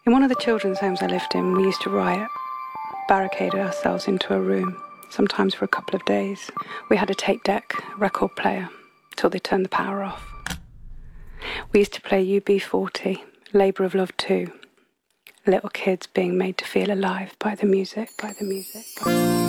In one of the children's homes I lived in, we used to riot, barricade ourselves into a room, sometimes for a couple of days. We had a tape deck, a record player, till they turned the power off. We used to play UB40, Labour of Love 2, little kids being made to feel alive by the music.